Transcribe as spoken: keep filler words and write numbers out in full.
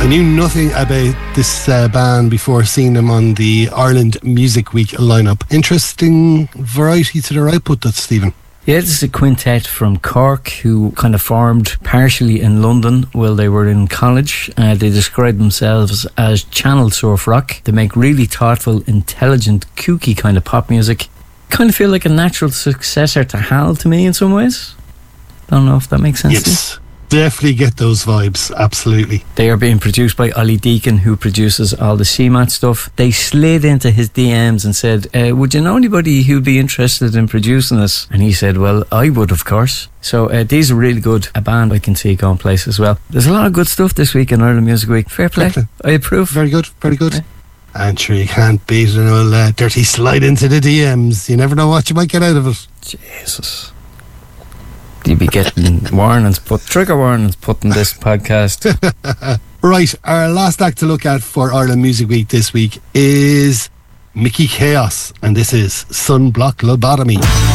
I knew nothing about this uh, band before seeing them on the Ireland Music Week lineup. Interesting variety to their output, that's Stephen. Yeah, this is a quintet from Cork who kind of formed partially in London while they were in college. Uh, they describe themselves as channel surf rock. They make really thoughtful, intelligent, kooky kind of pop music. Kind of feel like a natural successor to Hal to me in some ways. Don't know if that makes sense. Yes, definitely get those vibes, absolutely. They are being produced by Ollie Deacon, who produces all the C MAT stuff. They slid into his D Ms and said, uh, would you know anybody who'd be interested in producing this? And he said, well, I would, of course. So uh, these are really good. A band I can see going place as well. There's a lot of good stuff this week in Ireland Music Week. Fair play. Fair play. I approve. Very good, very good. Yeah. And sure, you can't beat an old uh, dirty slide into the D Ms. You never know what you might get out of it. Jesus. You'd be getting warnings put, trigger warnings put in this podcast. Right, our last act to look at for Ireland Music Week this week is Mickey Chaos, and this is Sunblock Lobotomy.